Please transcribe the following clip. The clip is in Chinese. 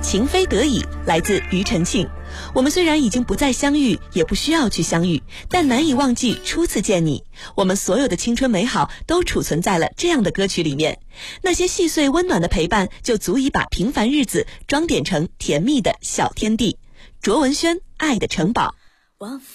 情非得已来自庾澄庆。我们虽然已经不再相遇，也不需要去相遇，但难以忘记初次见你。我们所有的青春美好都储存在了这样的歌曲里面，那些细碎温暖的陪伴，就足以把平凡日子装点成甜蜜的小天地。卓文萱，爱的城堡。